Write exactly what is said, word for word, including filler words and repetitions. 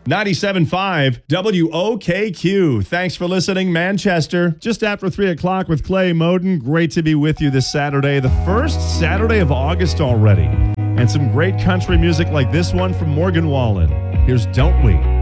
ninety-seven point five W O K Q. Thanks for listening, Manchester. Just after three o'clock with Clay Moden. Great to be with you this Saturday, the first Saturday of August already. And some great country music like this one from Morgan Wallen. Here's Don't We.